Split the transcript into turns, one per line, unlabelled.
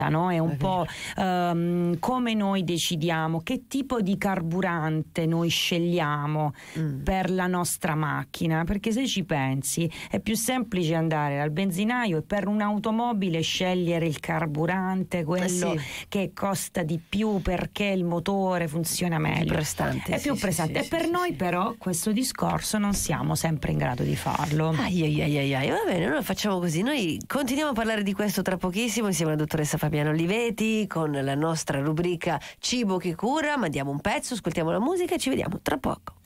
no? È un po' come noi decidiamo che tipo di carburante noi scegliamo per la nostra macchina, perché se ci pensi è più semplice andare al benzinaio e per un'automobile scegliere il carburante, quello che costa di più perché il motore funziona meglio, è più prestante. E per noi però questo discorso non siamo sempre in grado di farlo.
Va bene, noi facciamo così, noi continuiamo a parlare di questo tra pochissimo insieme alla dottoressa Fabiana Oliveti con la nostra rubrica Cibo che cura. Mandiamo un pezzo, ascoltiamo la musica e ci vediamo tra poco.